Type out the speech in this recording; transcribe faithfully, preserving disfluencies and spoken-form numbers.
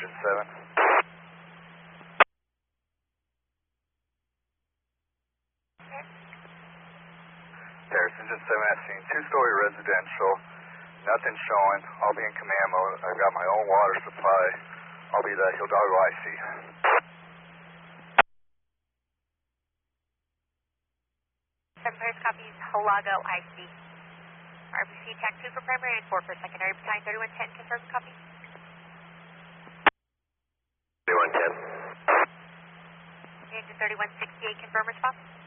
Engine seven. Paris, Engine seven at scene. Two-story residential. Nothing showing. I'll be in command mode. I've got my own water supply. I'll be the Hidalgo I C. seven Paris copies Hidalgo I C. R B C attack two for primary and four for secondary. Battalion thirty-one ten, confirm copy. thirty-one ten. Engine thirty-one sixty-eight, confirm response.